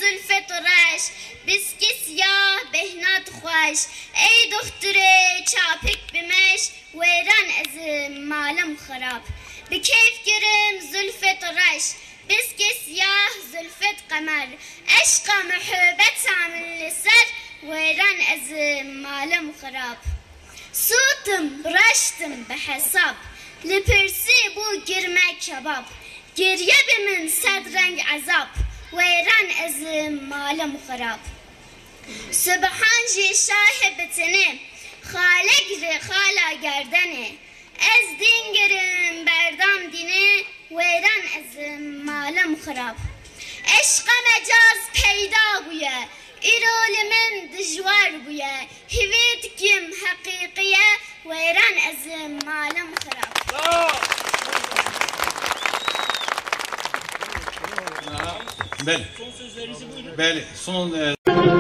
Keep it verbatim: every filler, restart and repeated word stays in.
zülfet reş, biski siyah behnat xoş. Ey doktere çapik bimeş, weyran ezim malım xarab. Bi keyf girim zülfet reş, biski siyah zülfet kamer. Eşqa muhabbet amil ser, weyran ezim malım xarab. Sutum braştım behesap, lipirsi bu girmek kebap. Geriye bimin sedrenk azap, weyran ezim malım xarab. Sübhan ji şahibetini, xale giri xala gerdeni. Ez din girim berdam dini, weyran ezim malım xarab. Eşqa mecaz peyda buye, İrolimin dijwar buye. Hivit kim hakikiye, weyran ezim malım xarab. Bəli. Son sözlerinizi buyurun. Bəli. Son